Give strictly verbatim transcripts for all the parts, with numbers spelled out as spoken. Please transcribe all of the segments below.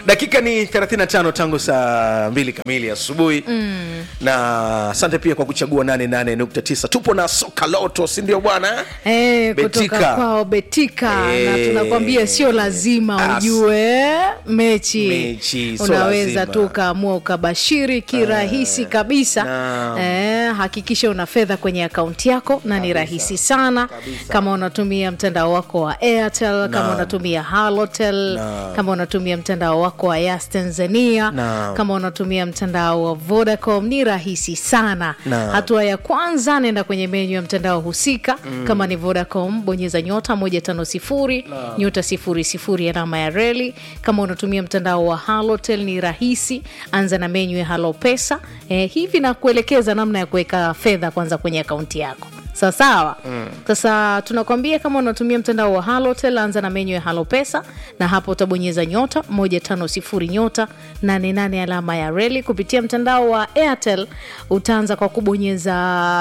Dakika ni thelathini na tano tangu saa mbili kamili asubuhi. Mm. Na asante pia kwa kuchagua nane nane nukta tisa. Tupo na Soka Loto, si ndio bwana? Eh, kutoka kwao Betika. E, na tunakwambia sio lazima ujue mechi. Mechi so unaweza tu kaamua ukabashiri kirahisi kabisa. No. Eh, hakikisha una fedha kwenye akaunti yako na ni rahisi sana. Kabisa. Kama unatumia mtandao wako wa Airtel, no. Kama unatumia Halotel, no. Kama unatumia mtandao wako wa Yas Tanzania, no. Kama unatumia mtandao wa Vodacom, ni rahisi sana. No. Hatua ya kwanza, nenda kwenye menu ya mtandao husika. Mm. Kama ni Vodacom, bonyeza nyota moja tano sifuri, no. Nyota sifuri sifuri alama ya reli. Kama unatumia mtandao wa Halotel, ni rahisi, anza na menu ya Halo Pesa. Eh, hivi na kuelekeza namna ya kuweka fedha kwanza kwenye akaunti yako. Sawa sawa. Mm. Sasa tunakwambia kama unatumia mtandao wa Halotel, anza na menu ya Halo Pesa, na hapo utabonyeza nyota moja tano sifuri nyota nane nane alama ya reli. Kupitia mtandao wa Airtel utaanza kwa kubonyeza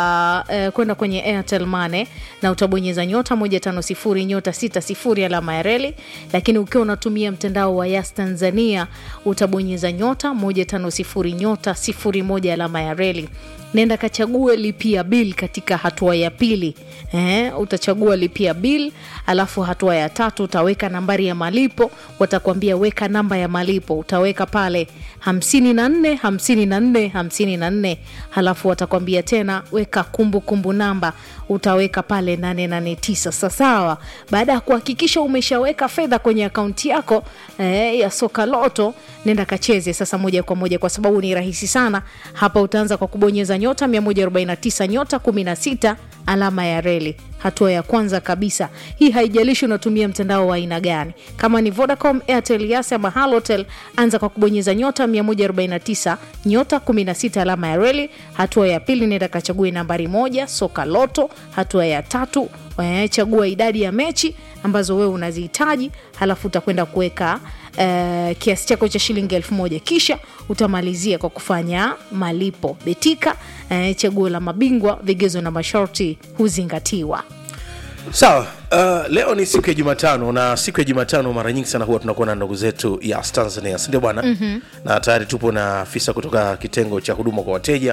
eh, kwenda kwenye Airtel Money na utabonyeza nyota moja tano sifuri nyota sita sifuri alama ya reli. Lakini ukiwa unatumia mtandao wa Yas Tanzania utabonyeza nyota moja tano sifuri nyota sifuri moja alama ya reli. Nenda kachague lipia bill katika hatua ya pili. Eh, utachagua lipia bill, alafu hatua ya tatu utaweka nambari ya malipo. Watakwambia weka namba ya malipo, utaweka pale hamsini na nne hamsini na nne hamsini na nne. Halafu watakwambia tena weka kumbu kumbu namba, utaweka pale nane nane tisa. Sawa. Baada ya kuhakikisha umeshaweka fedha kwenye akaunti yako eh, ya Soka Loto, nenda kacheze sasa moja kwa moja, kwa sababu ni rahisi sana. Hapa utaanza kwa kubonyeza nyota mia moja arobaini na tisa nyota kumi na sita alama ya reli. Hatua ya kwanza kabisa. Hii haijalishi unatumia mtandao wa aina gani. Kama ni Vodacom, Airtel, Yas ama Halotel, anza kwa kubonyeza nyota mia moja arobaini na tisa nyota kumi na sita alama ya reli. Hatua ya pili, nenda kachague nambari moja, Soka Loto. Hatua ya tatu, chagua idadi ya mechi ambazo wewe unazihitaji, halafu utakwenda kuweka Uh, kiasi chako cha shilingi elfu moja, kisha utamalizia kwa kufanya malipo. Betika, uh, chaguo la mabingwa, vigezo na masharti huzingatiwa. Sawa. Uh, leo ni siku ya Jumatano, na siku ya Jumatano mara nyingi sana huwa tunakuwa na ndugu zetu ya Tanzania, si ndio bwana? Mm-hmm. Na tayari tupo na afisa kutoka kitengo cha huduma kwa wateja,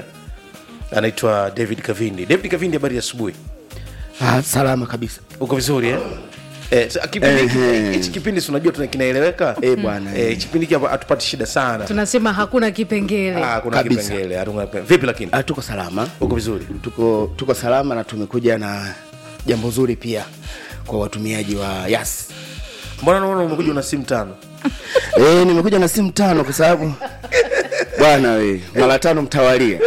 anaitwa David Kavindi. David Kavindi, habari ya asubuhi? Ah, salama kabisa. Uko vizuri eh? Eh, kipindi hichi kipindi tunajua tunakinaeleweka. Eh bwana. Eh, kipindi hiki hatupati shida sana. Tunasema hakuna kipengele. Ah, kuna kipengele. Hatuna. Vipi lakini? Ah, tuko salama. Uko vizuri? Tuko tuko salama, na tumekuja na jambo zuri pia kwa watumiaji wa Yas. Mbona naona umekuja na simu tano? Eh, nimekuja na simu tano kwa sababu bwana wewe, mara tano mtawalia.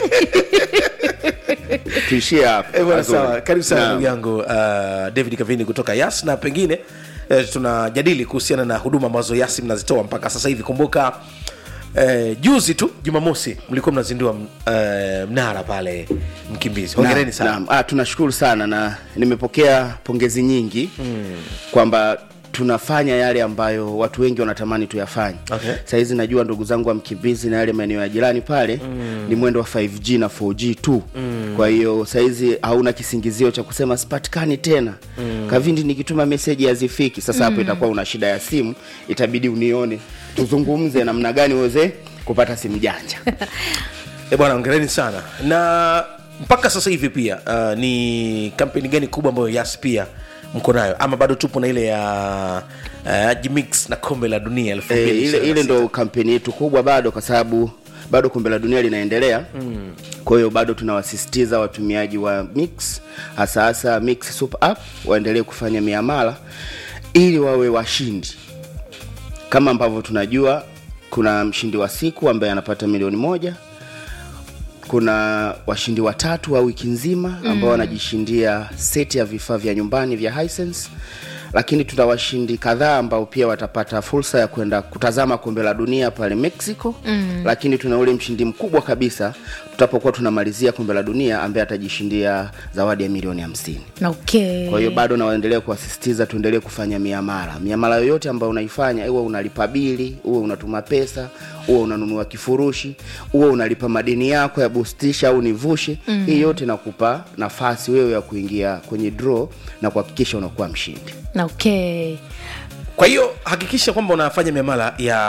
Tuishie hapa. Eh, bwana sawa. Karibu sana ndugu yangu uh, David Kavindi kutoka Yas, na pengine eh, tunajadili kuhusiana na huduma ambazo Yas mnazitoa mpaka sasa hivi. Kumbuka eh, juzi tu Jumamosi mlikuwa mnazindua eh, mnara pale Mkimbizi. Hongereni sana. Naam, ah, tunashukuru sana, na nimepokea pongezi nyingi mm. kwamba tunafanya yale ambayo watu wengi wanatamani tuyafanye. Okay. Sasa hizi najua ndugu zangu wa Mkimbizi na yale maeneo ya jirani pale mm. ni mwendo wa five G na four G tu. Mm. Kwa hiyo sasa hizi hauna kisingizio cha kusema sipatikani tena. Mm. Kavindi nikituma message hazifiki. Sasa hapo mm. itakuwa una shida ya simu, itabidi unione. Tuzungumze namna gani uweze kupata simu janja. Eh bwana, hongereni sana. Na mpaka sasa hivi pia uh, ni kampeni gani kubwa ambayo Yas pia mko nayo, ama bado tupo na ile ya uh, Jimix na kombe la dunia elfu mbili? E, ile ile ndo kampeni yetu kubwa bado, kwa sababu bado kombe la dunia linaendelea. Mm. Kwa hiyo bado tunawasisitiza watumiaji wa Mix, hasa hasa Mix Super App, waendelee kufanya miamala ili wawe washindi. Kama ambavyo tunajua kuna mshindi wa siku ambaye anapata milioni moja. Kuna washindi watatu wa wiki nzima ambao wanajishindia seti ya vifaa vya nyumbani vya Hisense. Lakini tuna washindi kadhaa ambao pia watapata fursa ya kwenda kutazama kombe la dunia pale Mexico. Mm. Lakini tuna ule mshindi mkubwa kabisa tutapokuwa tunamalizia kombe la dunia ambaye atajishindia zawadi ya milioni hamsini. Okay. Kwa hiyo bado naendelea kuasisitiza tuendelee kufanya miamala. Miamala yoyote ambayo unaifanya, iwe unalipa bili, uwe unatuma pesa, uwe unanunua kifurushi, uwe unalipa madeni yako ya boostisha au nivushe, mm. hii yote nakupa nafasi wewe ya kuingia kwenye draw na kuhakikisha unakuwa mshindi. Okay. Kwa hiyo hakikisha kwamba unafanya miamala ya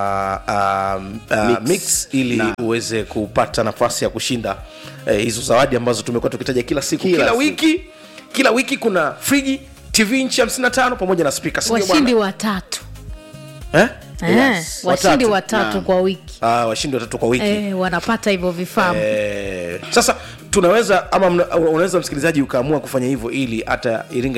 um, uh, mix, mix ili na uweze kupata nafasi ya kushinda eh, hizo zawadi ambazo tumekuwa tukitaja kila siku kila, kila wiki kila wiki kuna friji, T V inchi hamsini na tano pamoja na speaker. Washindi watatu. Eh? Yes. Washindi watatu kwa wiki. Ah, washindi watatu kwa wiki. Eh, wanapata hivyo vifaa. Eh, sasa tunaweza ama unaweza msikilizaji ukaamua kufanya hivyo ili hata Iringa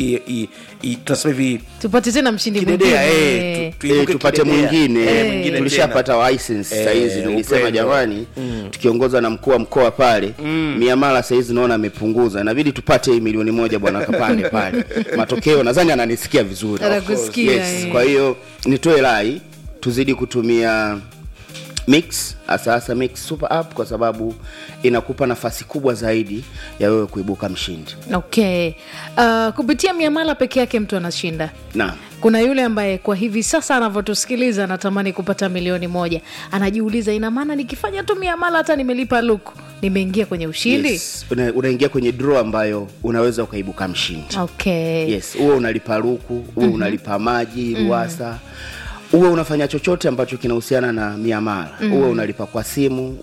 tunasema hivi tupate tena mshindi mwingine. Eh, tu, tu, tupate mwingine. Eh, tulishapata license sasa hizi nilisema jamani mm. tukiongozwa na mkuu wa mkoa pale mm. miamala sasa hizi naona amepunguza. Inabidi tupate hii milioni moja bwana Kapande pale. Matokeo nadhani ananisikia vizuri. Anakusikia. Yes. Kwa hiyo nitoe rai tuzidi kutumia Mix, asasa Mix Super App kwa sababu inakupa nafasi kubwa zaidi ya wewe kuibuka mshindi. Okay. Uh, kupitia miamala peke yake mtu anashinda. Naam. Kuna yule ambaye kwa hivi sasa anavyotusikiliza anatamani kupata milioni moja. Anajiuliza ina maana nikifanya tu miamala hata nimelipa luku, nimeingia kwenye ushindi? Yes. Una, unaingia kwenye draw ambayo unaweza ukaibuka mshindi. Okay. Yes, uwe unalipa luku, uwe mm-hmm. unalipa maji, ruasa. Mm-hmm. Uwe unafanya chochote ambacho kinahusiana na miamala. Mm. Uwe unalipa kwa simu,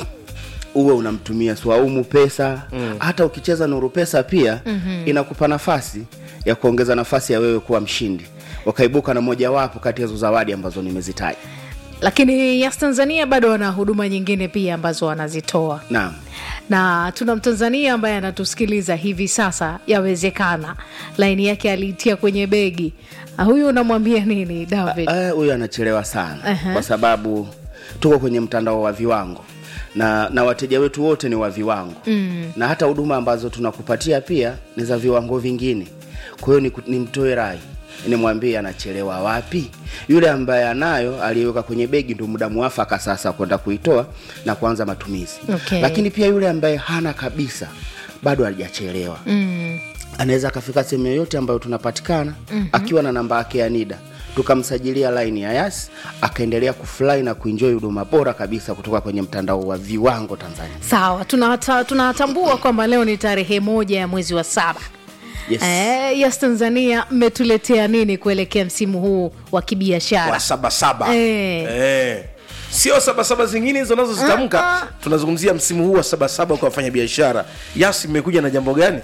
uwe unamtumia Swaumu pesa, mm. hata ukicheza Nuru Pesa pia mm-hmm. inakupa nafasi ya kuongeza nafasi ya wewe kuwa mshindi. Wakaibuka na moja wapo kati ya zawadi ambazo nimezitaja. Lakini Yas Tanzania bado wana huduma nyingine pia ambazo wanazitoa. Naam. Na tuna Mtanzania ambaye anatusikiliza hivi sasa, yawezekana laini yake aliitia kwenye begi. Huyu unamwambia nini David? Ah, huyu anachelewa sana uh-huh. kwa sababu tuko kwenye mtandao wa viwango. Na na wateja wetu wote ni wa viwango. Mm. Na hata huduma ambazo tunakupatia pia ni za viwango vingine. Kwa hiyo ni nimtoe rai. Nimwambie anachelewa wapi? Yule ambaye anayo aliweka kwenye begi ndio muda mwafaka sasa kwenda kuitoa na kuanza matumizi. Okay. Lakini pia yule ambaye hana kabisa bado hajachelewa. Mm. Anaweza kafika sehemu yoyote ambayo tunapatikana mm-hmm. akiwa na namba yake ya NIDA. Tukamsajilia line ya Yas, akaendelea kufly na kuenjoy huduma bora kabisa kutoka kwenye mtandao wa viwango Tanzania. Sawa, tunatambua tuna kwamba leo ni tarehe moja ya mwezi wa saba. Yes. Eh, Yas Tanzania mmetuletea nini kuelekea msimu huu wa kibiashara? Wa saba saba. Eh. Eh. Sio saba saba zingine hizo nazo zitamka. Uh-huh. Tunazungumzia msimu huu wa saba saba kwa wafanya biashara. Yas imekuja na jambo gani?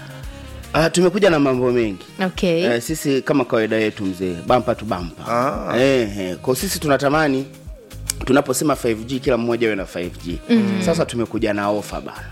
Ah, tumekuja na mambo mengi. Okay. Eh, sisi kama kawaida yetu mzee, bumper to bumper. Ah. Eh, eh, kwa sisi tunatamani tunaposema five G kila mmoja awe na five G. Mm. Sasa tumekuja na ofa bana.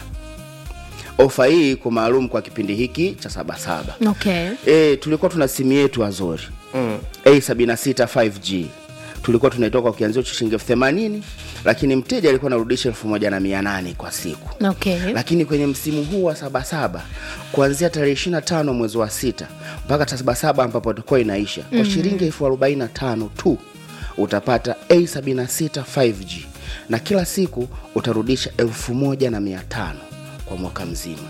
Ofa hii iko maalum kwa kipindi hiki cha saba saba. Okay. Eh, tulikuwa tuna simu yetu Azori. Mm. A seventy six five G. Tulikuwa tunaitoka kwa kianzio cha shilingi elfu themanini, lakini mteja alikuwa anarudisha elfu moja na mia nane kwa siku. Okay. Lakini kwenye msimu huu wa saba saba kuanzia tarehe ishirini na tano mwezi wa sita mpaka saba saba ambapo itakuwa inaisha, mm. kwa shilingi elfu arobaini na tano tu utapata A seventy six five G na kila siku utarudisha elfu moja na mia tano kwa mwaka mzima.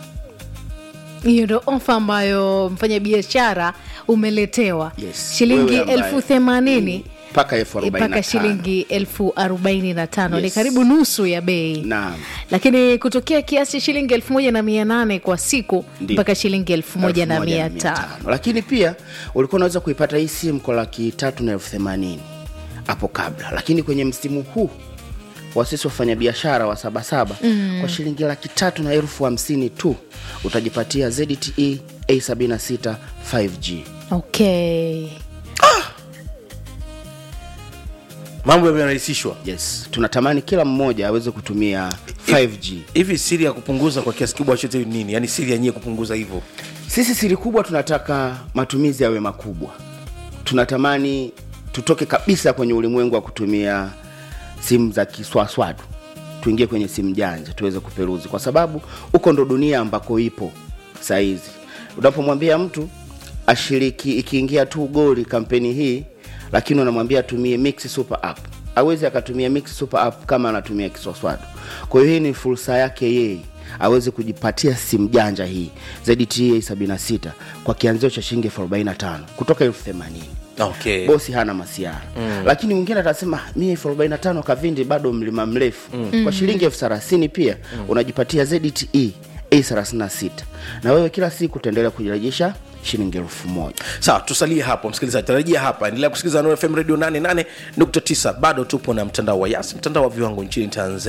Hiyo ndio ofa ambayo mfanya biashara umeletewa. Yes. Shilingi elfu themanini mpaka elfu arobaini na tano. Mpaka shilingi elfu arobaini na tano. Yes. Ni karibu nusu ya bei. Naam. Lakini kutokea kiasi shilingi elfu moja na mia nane kwa siku mpaka shilingi elfu moja na mia tano. Lakini pia ulikuwa unaweza kuipata hii simu kwa laki tatu na elfu themanini hapo kabla. Lakini kwenye msimu huu wa sisi wafanya biashara wa saba saba mm. kwa shilingi laki tatu na elfu hamsini tu utajipatia Z T E A seventy six five G. Okay. Ah! Mambo yamerahisishwa. Yes, tunatamani kila mmoja aweze kutumia five G. Hivi siri ya kupunguza kwa kiasi kikubwa chote nini? Yaani siri yenyewe kupunguza hivyo. Sisi siri kubwa tunataka matumizi yawe makubwa. Tunatamani tutoke kabisa kwenye ulimwengu wa kutumia simu za kiswaswadu. Tuingie kwenye simu janja tuweze kuperuzi kwa sababu uko ndo dunia ambako ipo saizi. Unapomwambia mtu ashiriki ikiingia tu goli kampeni hii, lakini unamwambia atumie Mix Super App, hawezi akatumia Mix Super App kama anatumia kiswaswadu. Kwa hiyo hii ni fursa yake yeye aweze kujipatia simu janja hii Z T E seventy six kwa kianzio cha shilingi elfu arobaini na tano kutoka elfu themanini. Okay. Bosi hana masiara. Mm. Lakini mwingine atasema mimi elfu arobaini na tano kavindi bado mlima mrefu. Mm. Kwa shilingi elfu thelathini pia mm. unajipatia Z T E A thelathini na sita. Na wewe kila siku utaendelea kujirejesha shilingi elfu moja. Sawa, tusalie hapo msikilizaji, tarajia hapa, endelea kusikiliza Nuru F M Radio nane nane nukta tisa. Bado tupo na mtandao wa Yas, mtandao wa viwango nchini Tanzania.